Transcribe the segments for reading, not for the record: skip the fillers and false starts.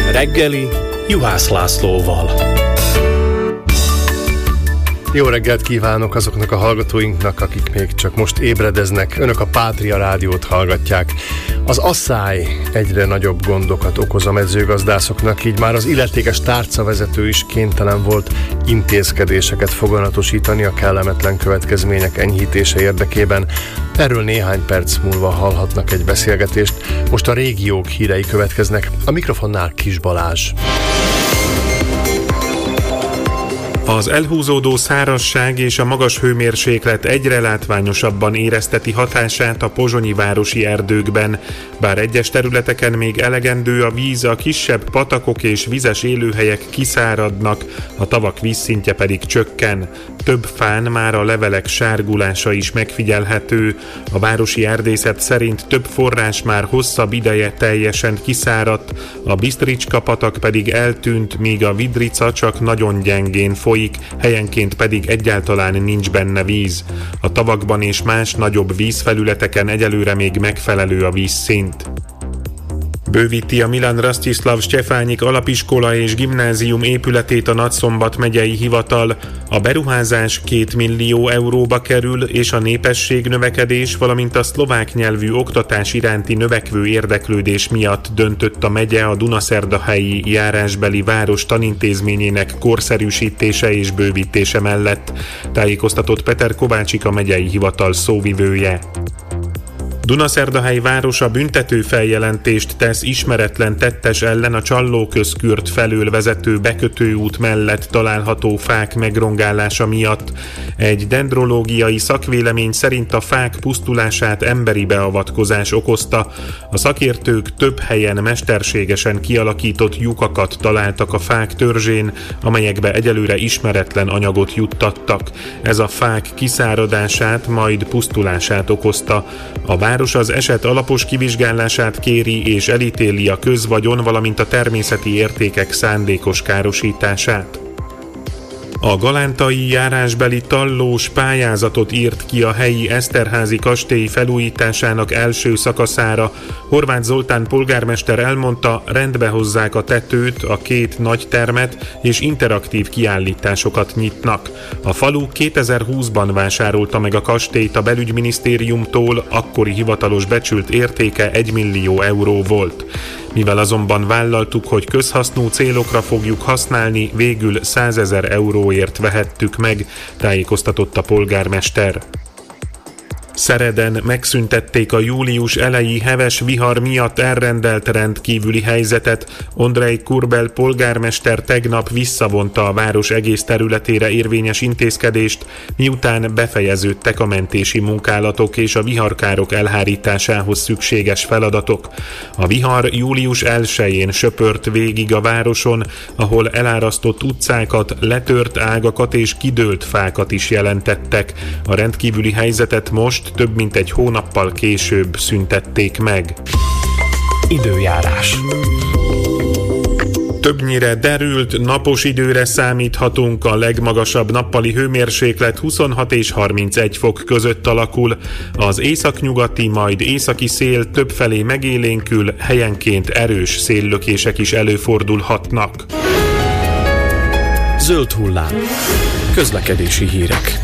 Reggeli Juhász Lászlóval. Jó reggelt kívánok azoknak a hallgatóinknak, akik még csak most ébredeznek. Önök a Pátria Rádiót hallgatják. Az asszály egyre nagyobb gondokat okoz a mezőgazdászoknak, így már az illetékes tárcavezető is kénytelen volt intézkedéseket foganatosítani a kellemetlen következmények enyhítése érdekében. Erről néhány perc múlva hallhatnak egy beszélgetést. Most a régiók hírei következnek. A mikrofonnál Kis Balázs. Az elhúzódó szárazság és a magas hőmérséklet egyre látványosabban érezteti hatását a pozsonyi városi erdőkben. Bár egyes területeken még elegendő a víz, a kisebb patakok és vizes élőhelyek kiszáradnak, a tavak vízszintje pedig csökken. Több fán már a levelek sárgulása is megfigyelhető. A városi erdészet szerint több forrás már hosszabb ideje teljesen kiszáradt, a Bisztricska patak pedig eltűnt, míg a Vidrica csak nagyon gyengén folyik, helyenként pedig egyáltalán nincs benne víz. A tavakban és más nagyobb vízfelületeken egyelőre még megfelelő a vízszint. Bővíti a Milan Rastislav Stefánik alapiskola és gimnázium épületét a Nagyszombat megyei hivatal. A beruházás 2 millió euróba kerül, és a népességnövekedés, valamint a szlovák nyelvű oktatás iránti növekvő érdeklődés miatt döntött a megye a Dunaszerdahelyi járásbeli város tanintézményének korszerűsítése és bővítése mellett, tájékoztatott Peter Kovácsik, a megyei hivatal szóvivője. Dunaszerdahely városa büntető feljelentést tesz ismeretlen tettes ellen a Csallóközkürt felől vezető bekötőút mellett található fák megrongálása miatt. Egy dendrológiai szakvélemény szerint a fák pusztulását emberi beavatkozás okozta. A szakértők több helyen mesterségesen kialakított lyukakat találtak a fák törzsén, amelyekbe egyelőre ismeretlen anyagot juttattak. Ez a fák kiszáradását, majd pusztulását okozta. A város az eset alapos kivizsgálását kéri és elítéli a közvagyon, valamint a természeti értékek szándékos károsítását. A galántai járásbeli Tallós pályázatot írt ki a helyi Eszterházy kastély felújításának első szakaszára. Horváth Zoltán polgármester elmondta, rendbe hozzák a tetőt, a 2 nagy termet és interaktív kiállításokat nyitnak. A falu 2020-ban vásárolta meg a kastélyt a belügyminisztériumtól, akkori hivatalos becsült értéke 1 millió euró volt. Mivel azonban vállaltuk, hogy közhasznú célokra fogjuk használni, végül 100 000 euróért vehettük meg, tájékoztatott a polgármester. Szereden megszüntették a július eleji heves vihar miatt elrendelt rendkívüli helyzetet. Ondrej Kurbel polgármester tegnap visszavonta a város egész területére érvényes intézkedést, miután befejeződtek a mentési munkálatok és a viharkárok elhárításához szükséges feladatok. A vihar július 1-én söpört végig a városon, ahol elárasztott utcákat, letört ágakat és kidőlt fákat is jelentettek. A rendkívüli helyzetet most több mint egy hónappal később szüntették meg. Időjárás. Többnyire derült, napos időre számíthatunk, a legmagasabb nappali hőmérséklet 26 és 31 fok között alakul. Az északnyugati, majd északi szél többfelé megélénkül, helyenként erős széllökések is előfordulhatnak. Zöld hullám. Közlekedési hírek.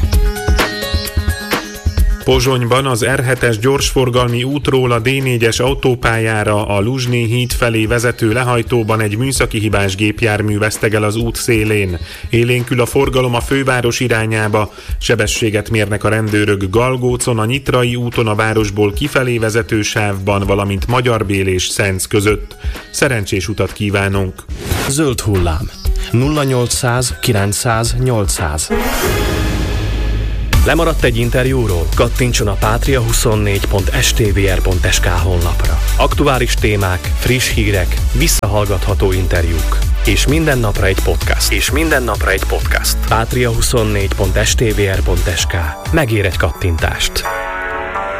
Pozsonyban az R7-es gyorsforgalmi útról a D4-es autópályára a Luzsnyi híd felé vezető lehajtóban egy műszaki hibás gépjármű vesztegel az út szélén. Élénkül a forgalom a főváros irányába, sebességet mérnek a rendőrök Galgócon, a Nyitrai úton a városból kifelé vezető sávban, valamint Magyarbél és Szenc között. Szerencsés utat kívánunk! Zöld hullám. 0800 900 800. Lemaradt egy interjúról? Kattintson a patria24.stvr.sk honlapra. Aktuális témák, friss hírek, visszahallgatható interjúk. És minden napra egy podcast. Patria24.stvr.sk. Megér egy kattintást.